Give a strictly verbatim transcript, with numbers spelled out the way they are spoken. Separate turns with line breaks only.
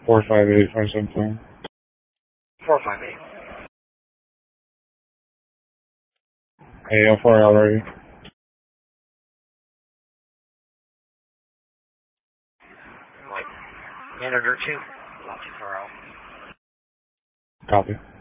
four five eight five seven four.
Four five eight.
Hey, how far out are you?
Like minute or two. Not too far out.
Copy.